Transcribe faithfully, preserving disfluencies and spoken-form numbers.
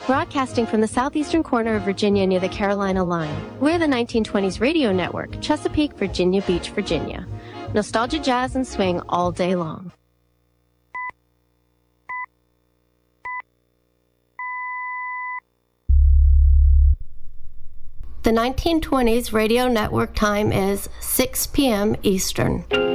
Broadcasting from the southeastern corner of Virginia near the Carolina line, we're the nineteen twenties Radio Network, Chesapeake, Virginia Beach, Virginia. Nostalgia, jazz, and swing all day long. The nineteen twenties Radio Network time is six p m Eastern.